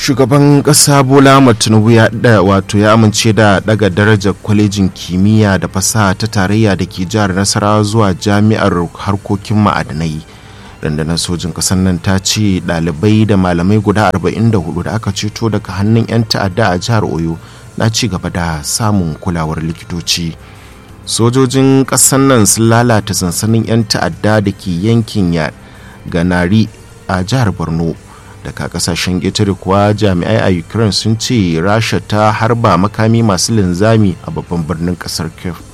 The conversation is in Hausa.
Shugaban ƙasa Bola Ahmed Tinubu ya amince da daga darajar kwalejin kimiyya da fasaha ta tarayya da ke jihar Nasarawa zuwa jami'ar harkokin ma'adanai. Rundunar sojin ƙasar nan ta ce ɗalibai da malamai guda 44 da aka ceto daga hannun 'yan ta'adda a jihar Oyo na ci gaba da samun kulawar likitoci. Sojojin ƙasar nan sun lalata sansanin 'yan ta'adda da ke yankin Ganari a jihar Borno. Daga kasashen ƙetare kuwa jami'ai a Ukraine sun ce Rasha ta harba makami masu linzami a babban birnin ƙasar Kyiv.